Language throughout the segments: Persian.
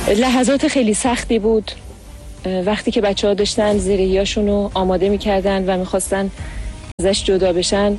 لحظات خیلی سختی بود وقتی که بچه‌ها داشتن زرهیاشون رو آماده می‌کردن و می‌خواستن ازش جدا بشن.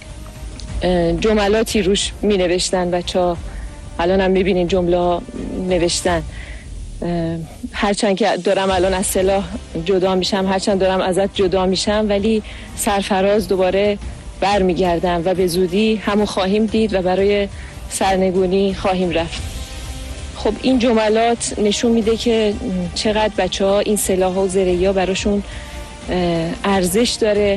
جملاتی روش می‌نوشتن بچه‌ها، الان هم می‌بینین جمله ها نوشتن. هرچند که دارم الان از سلاح جدا میشم، هرچند دارم ازت جدا میشم، ولی سرفراز دوباره برمیگردم و به زودی همو خواهیم دید و برای سرنگونی خواهیم رفت. خب این جملات نشون میده که چقدر بچه‌ها این سلاح‌ها و زرهی‌ها براشون ارزش داره.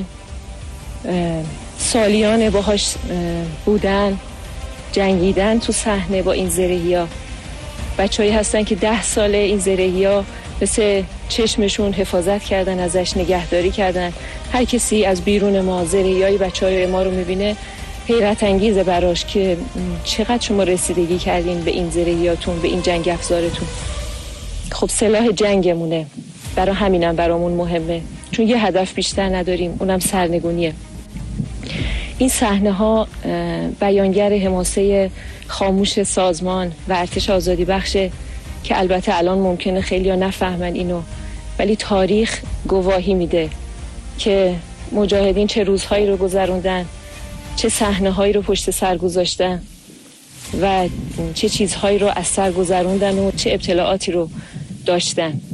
سالیان باهاش بودن، جنگیدن تو صحنه با این زرهی‌ها. بچه‌هایی هستن که 10 ساله این زرهی‌ها مثل چشمشون حفاظت کردن، ازش نگهداری کردن. هر کسی از بیرون ما زرهی‌های بچه‌های ما رو می‌بینه، حیرت انگیزه براش که چقدر شما رسیدگی کردین به این زرهیاتون، به این جنگ افزارتون. خب سلاح جنگمونه، برای همینم برامون مهمه، چون یه هدف بیشتر نداریم، اونم سرنگونیه. این صحنه ها بیانگر حماسه خاموش سازمان و ارتش آزادی بخشه که البته الان ممکنه خیلی ها نفهمن اینو، ولی تاریخ گواهی میده که مجاهدین چه روزهایی رو گذروندن، چه صحنه هایی رو پشت سر گذاشتن و چه چیزهایی رو از سر گذروندن و چه ابتلاعاتی رو داشتن.